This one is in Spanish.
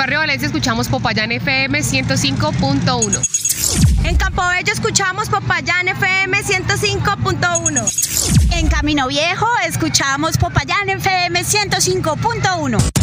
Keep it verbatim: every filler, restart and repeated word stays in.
barrio Valencia escuchamos Popayán F M ciento cinco punto uno. En Campobello escuchamos Popayán F M ciento cinco punto uno. En Camino Viejo escuchamos Popayán F M ciento cinco punto uno.